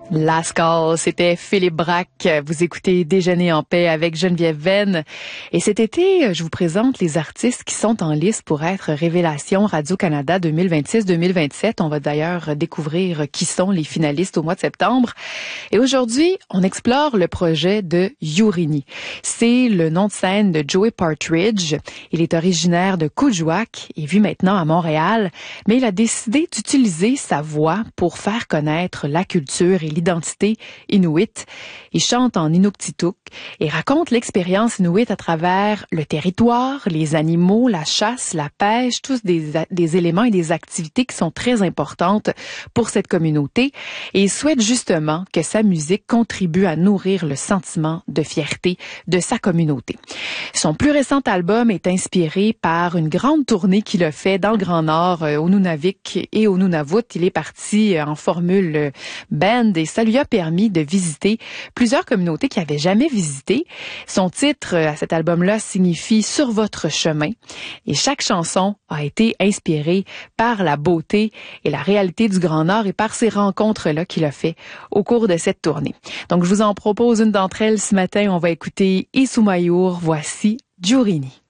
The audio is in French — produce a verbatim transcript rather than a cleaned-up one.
Last Call, c'était Philippe Braque. Vous écoutez Déjeuner en paix avec Geneviève Venn. Et cet été, je vous présente les artistes qui sont en liste pour être Révélation Radio-Canada deux mille vingt-six deux mille vingt-sept. On va d'ailleurs découvrir qui sont les finalistes au mois de septembre. Et aujourd'hui, on explore le projet de Yourini. C'est le nom de scène de Joey Partridge. Il est originaire de Coudjouac et vit maintenant à Montréal, mais il a décidé d'utiliser sa voix pour faire connaître la culture et l'identité inuit. Il chante en inuktitut et raconte l'expérience inuit à travers le territoire, les animaux, la chasse, la pêche, tous des, des éléments et des activités qui sont très importantes pour cette communauté. Et il souhaite justement que sa musique contribue à nourrir le sentiment de fierté de sa communauté. Son plus récent album est inspiré par une grande tournée qu'il a fait dans le Grand Nord, au Nunavik et au Nunavut. Il est parti en formule band et ça lui a permis de visiter plusieurs communautés qu'il n'avait jamais visitées. Son titre à cet album-là signifie « Sur votre chemin » et chaque chanson a été inspirée par la beauté et la réalité du Grand Nord et par ces rencontres-là qu'il a fait au cours de cette tournée. Donc, je vous en propose une d'entre elles ce matin. On va écouter Isumayur. Voici Yourini.